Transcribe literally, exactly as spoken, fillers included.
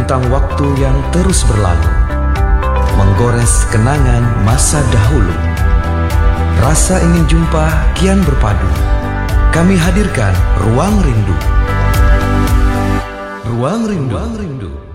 rentang waktu yang terus berlalu, menggores kenangan masa dahulu. Rasa ingin jumpa kian berpadu. Kami hadirkan Ruang Rindu. Ruang Rindu. Ruang Rindu.